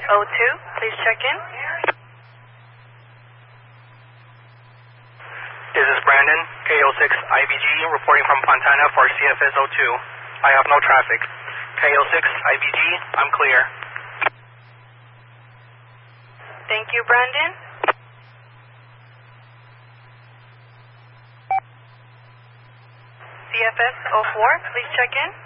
O2, please check in. This is Brandon, KO6 IBG, reporting from Fontana for CFS O2. I have no traffic. KO6 IBG, I'm clear. Thank you, Brandon. CFS 04, please check in.